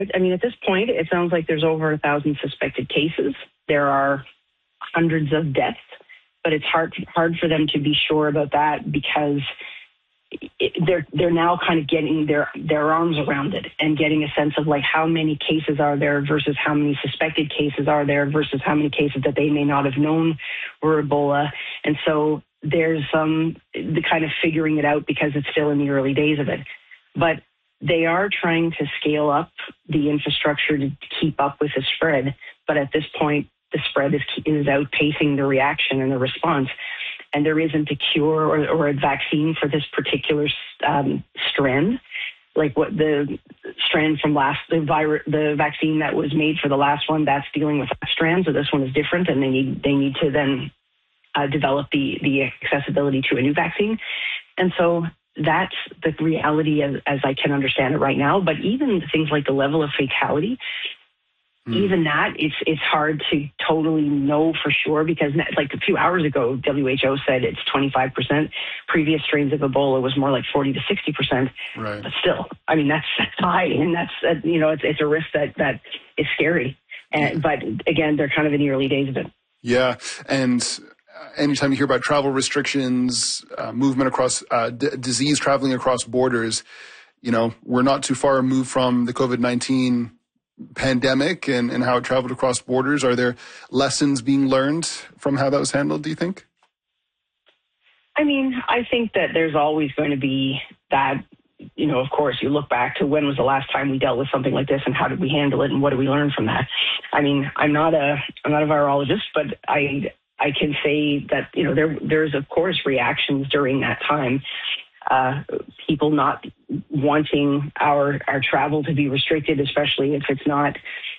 I mean, at this point, it sounds like there's over 1,000 suspected cases. There are hundreds of deaths, but it's hard for them to be sure about that because they're now kind of getting their arms around it and getting a sense of like how many cases are there versus how many suspected cases are there versus how many cases that they may not have known were Ebola. And so there's the kind of figuring it out because it's still in the early days of it. But they are trying to scale up the infrastructure to keep up with the spread. But at this point, the spread is outpacing the reaction and the response. And there isn't a cure or a vaccine for this particular strand. Like what the strand from the vaccine that was made for the last one, that's dealing with that strand. So this one is different, and they need to then develop the accessibility to a new vaccine. And so that's the reality as I can understand it right now. But even things like the level of fatality, even that, it's hard to totally know for sure because like a few hours ago, WHO said it's 25%. Previous strains of Ebola was more like 40 to 60%. Right. But still, I mean, that's high, and that's, it's a risk that is scary. But again, they're kind of in the early days of it. Yeah. And anytime you hear about travel restrictions, movement across, disease traveling across borders, we're not too far removed from the COVID-19 pandemic and how it traveled across borders. Are there lessons being learned from how that was handled, do you think? I mean, I think that there's always going to be that, of course, you look back to when was the last time we dealt with something like this and how did we handle it and what did we learn from that? I mean, I'm not a virologist, but I can say that, there's of course reactions during that time. People not wanting our travel to be restricted, especially if it's not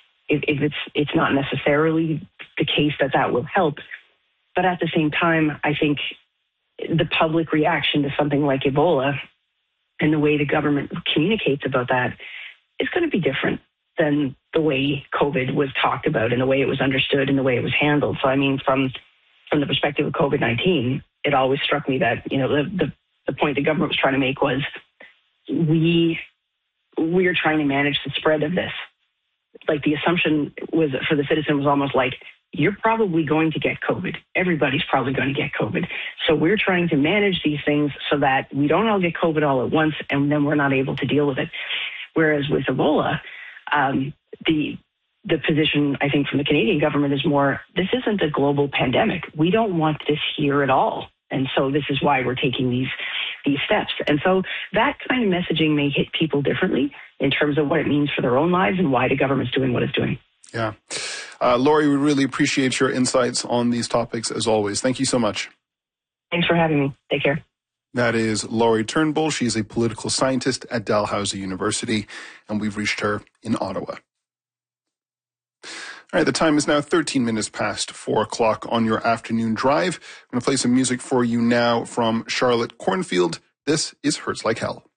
necessarily the case that will help. But at the same time, I think the public reaction to something like Ebola and the way the government communicates about that is going to be different than the way COVID was talked about and the way it was understood and the way it was handled. So I mean, from the perspective of COVID-19, it always struck me that, the point the government was trying to make was we are trying to manage the spread of this. Like the assumption was for the citizen was almost like, you're probably going to get COVID. Everybody's probably going to get COVID. So we're trying to manage these things so that we don't all get COVID all at once and then we're not able to deal with it. Whereas with Ebola, the position, I think, from the Canadian government is more, this isn't a global pandemic. We don't want this here at all. And so this is why we're taking these steps. And so that kind of messaging may hit people differently in terms of what it means for their own lives and why the government's doing what it's doing. Yeah. Lori, we really appreciate your insights on these topics as always. Thank you so much. Thanks for having me. Take care. That is Lori Turnbull. She's a political scientist at Dalhousie University, and we've reached her in Ottawa. All right, the time is now 13 minutes past 4 o'clock on your afternoon drive. I'm going to play some music for you now from Charlotte Cornfield. This is Hurts Like Hell.